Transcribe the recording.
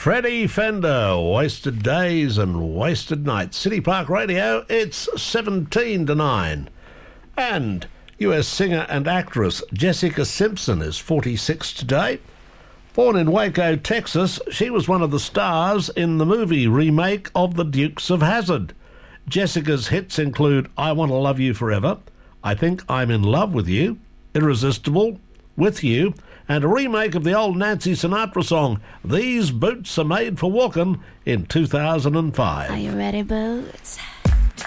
Freddie Fender, Wasted Days and Wasted Nights. City Park Radio, it's 17 to 9. And US singer and actress Jessica Simpson is 46 today. Born in Waco, Texas, she was one of the stars in the movie remake of The Dukes of Hazzard. Jessica's hits include I Want to Love You Forever, I Think I'm in Love with You, Irresistible, With You, and a remake of the old Nancy Sinatra song, These Boots Are Made for Walking, in 2005. Are you ready, Boots?